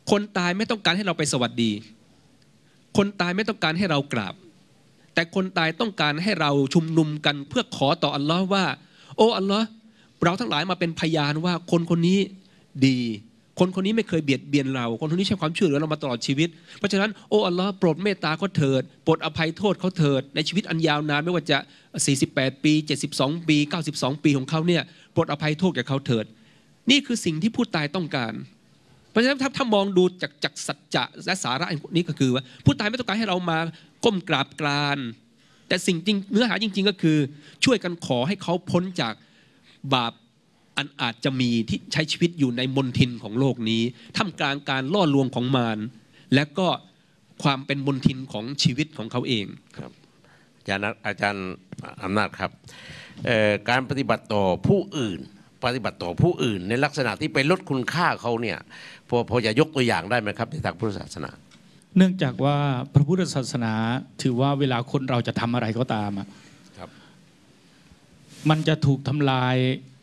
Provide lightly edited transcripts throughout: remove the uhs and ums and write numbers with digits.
คนตายไม่ต้องการให้เราไปสวัสดีคนตายไม่ต้องการให้เรากราบแต่คนตายต้องการให้เราชุมนุมกันเพื่อขอต่ออัลลอฮ์ว่าโอ้อัลลอฮ์เราทั้งหลายมาเป็นพยานว่าคนคนนี้ดีคนคนนี้ไม่เคยเบียดเบียนเราคนคนนี้ใช้ความช่วยเหลือเรามาตลอดชีวิตเพราะฉะนั้นโอ้อัลลอฮ์โปรดเมตตาเขาเถิดโปรดอภัยโทษเขาเถิดในชีวิตอันยาวนานไม่ว่าจะ48 ปี72 ปี92 ปีของเขาเนี่ยโปรดอภัยโทษแก่เขาเถิดนี่คือสิ่งที่ผู้ตายต้องการเพราะฉะนั้นถ้ามองดูจากสัจจะและสาระนี้ก็คือว่าผู้ตายไม่ต้องการให้เรามาก้มกราบกรานแต่สิ่งจริงเนื้อหาจริงๆก็คือช่วยกันขอให้เขาพ้นจากบาปอันอาจจะมีที่ใช้ชีวิตอยู่ในมลทินของโลกนี้ท่ามกลางการล่อลวงของมารและก็ความเป็นมลทินของชีวิตของเขาเองครับอาจารย์อำนาจครับการปฏิบัติต่อผู้อื่นในลักษณะที่ไปลดคุณค่าเขาเนี่ยพอจะยกตัวอย่างได้ไหมครับในทางพุทธศาสนาเนื่องจากว่าพระพุทธศาสนาถือว่าเวลาคนเราจะทำอะไรก็ตามครับมันจะถูกทำลาย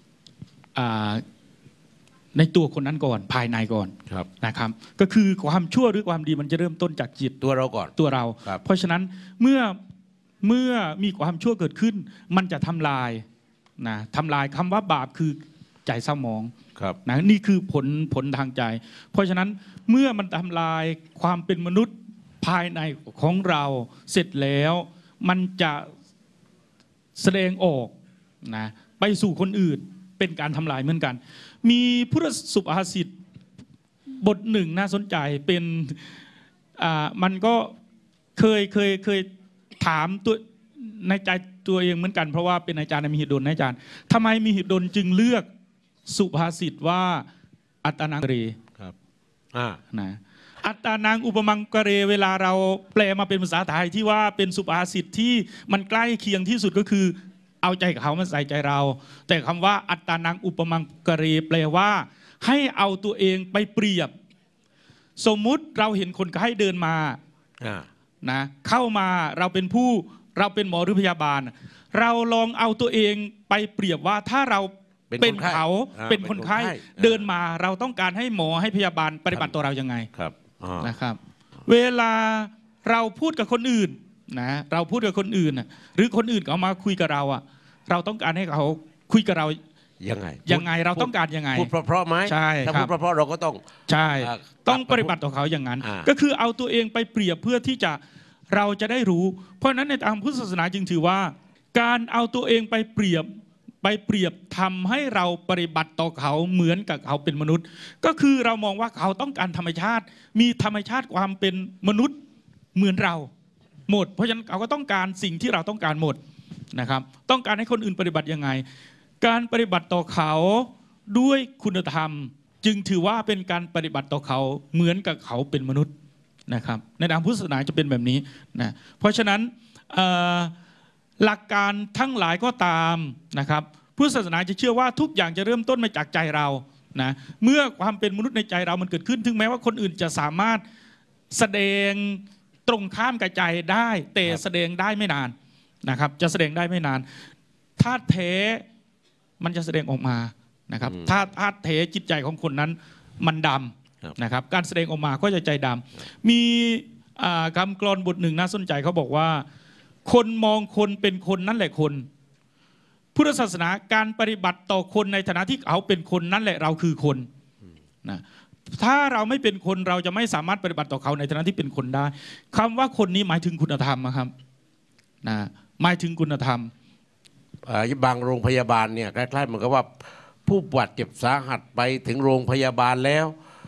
ในตัวคนนั้นก่อนภายในก่อนนะครับก็คือความชั่วหรือความดีมันจะเริ่มต้นจากจิตตัวเราก่อนตัวเราเพราะฉะนั้นเมื่อมีความชั่วเกิดขึ้นมันจะทำลายคำว่าบาปคือใจเศร้าหมองนะนี่คือผลทางใจเพราะฉะนั้นเมื่อมันทำลายความเป็นมนุษย์ภายในของเราเสร็จแล้วมันจะแสดงออกนะไปสู่คนอื่นเป็นการทำลายเหมือนกันมีพุทธสุภาษิตบทหนึ่งน่าสนใจเป็นมันก็เคยถามตัวในใจตัวเองเหมือนกันเพราะว่าเป็นอาจารย์มีหิดลอาจารย์ทำไมมีหิดลจึงเลือกสุภาษิตว่าอัตตานังกเรครับนะอัตตานังอุปมังกเรเวลาเราแปลมาเป็นภาษาไทยที่ว่าเป็นสุภาษิตที่มันใกล้เคียงที่สุดก็คือเอาใจเขามาใส่ใจเราแต่คำว่าอัตตานังอุปมังกเรแปลว่าให้เอาตัวเองไปเปรียบสมมุติเราเห็นคนไข้เดินมานะเข้ามาเราเป็นหมอหรือพยาบาลเราลองเอาตัวเองไปเปรียบว่าถ้าเราเป็นเขาเป็นคนไข้เดินมาเราต้องการให้หมอให้พยาบาลปฏิบัติต่อเรายังไงนะครับเวลาเราพูดกับคนอื่นนะเราพูดกับคนอื่นหรือคนอื่นเขามาคุยกับเราเราต้องการให้เขาคุยกับเรายังไงเราต้องการยังไงพูดเพราะๆไหมใช่ถ้าพูดเพราะๆเราก็ต้องใช่ต้องปฏิบัติต่อเขาอย่างนั้นก็คือเอาตัวเองไปเปรียบเพื่อที่จะเราจะได้รู้เพราะฉะนั้นในทางพุทธศาสนาจึงถือว่าการเอาตัวเองไปเปรียบทำให้เราปฏิบัติต่อเขาเหมือนกับเขาเป็นมนุษย์ก็คือเรามองว่าเขาต้องการธรรมชาติมีธรรมชาติความเป็นมนุษย์เหมือนเราหมดเพราะฉะนั้นเขาก็ต้องการสิ่งที่เราต้องการหมดนะครับต้องการให้คนอื่นปฏิบัติยังไงการปฏิบัติต่อเขาด้วยคุณธรรมจึงถือว่าเป็นการปฏิบัติต่อเขาเหมือนกับเขาเป็นมนุษย์นะครับในทางพุทธศาสนาจะเป็นแบบนี้นะเพราะฉะนั้นหลักการทั้งหลายก็ตามนะครับพุทธศาสนาจะเชื่อว่าทุกอย่างจะเริ่มต้นมาจากใจเรานะเมื่อความเป็นมนุษย์ในใจเรามันเกิดขึ้นถึงแม้ว่าคนอื่นจะสามารถแสดงตรงข้ามกับใจได้แต่แสดงได้ไม่นานนะครับจะแสดงได้ไม่นานธาตุแท้มันจะแสดงออกมานะครับถ้าธาตุแท้จิตใจของคนนั้นมันดำนะครับการแสดงออกมาก็จะใจดำมีคำกลอนบทหนึ่งน่าสนใจเขาบอกว่าคนมองคนเป็นคนนั่นแหละคนพุทธศาสนาการปฏิบัติต่อคนในฐานะที่เขาเป็นคนนั่นแหละเราคือคนนะถ้าเราไม่เป็นคนเราจะไม่สามารถปฏิบัติต่อเขาในฐานะที่เป็นคนได้คำว่าคนนี้หมายถึงคุณธรรมนะครับนะหมายถึงคุณธรรมบางโรงพยาบาลเนี่ยใกล้ๆเหมือนกับว่าผู้บาดเจ็บสาหัสไปถึงโรงพยาบาลแล้ว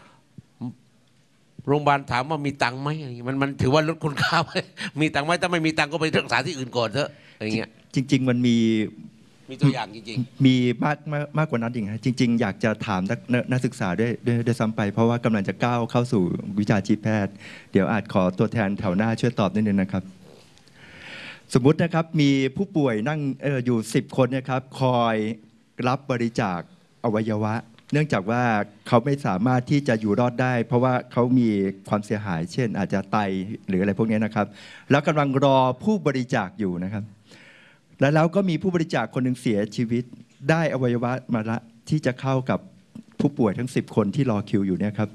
โรงพยาบาลถามว่ามีตังค์ไหมมันถือว่าลดคุณค่าไหมมีตังค์ไหมถ้าไม่มีตังค์ก็ไปรักษาที่อื่นก่อนเถอะอย่างเงี้ยจริงๆมันมีตัวอย่างจริงๆมีมากกว่านั้นจริงๆจริงๆอยากจะถามนักศึกษาด้วยซ้ำไปเพราะว่ากำลังจะก้าวเข้าสู่วิชาชีพแพทย์เดี๋ยวอาจขอตัวแทนแถวหน้าช่วยตอบนิดนึงนะครับสมมุตินะครับมีผู้ป่วยนั่งอยู่10 คนนะครับคอยรับบริจาคอวัยวะเนื่องจากว่าเขาไม่สามารถที่จะอยู่รอดได้เพราะว่าเขามีความเสียหายเช่นอาจจะไตหรืออะไรพวกนี้นะครับแล้วกำลังรอผู้บริจาคอยู่นะครับแล้วก็มีผู้บริจาคคนหนึ่งเสียชีวิตได้อวัยวะมาละที่จะเข้ากับผู้ป่วยทั้ง10 คนที่รอคิวอยู่เนี่ยครับ